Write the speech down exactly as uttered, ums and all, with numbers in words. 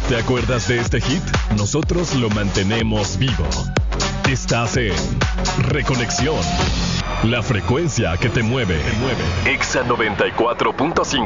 ¿Te acuerdas de este hit? Nosotros lo mantenemos vivo. Estás en Reconexión. La frecuencia que te mueve. Te mueve. Exa noventa y cuatro punto cinco.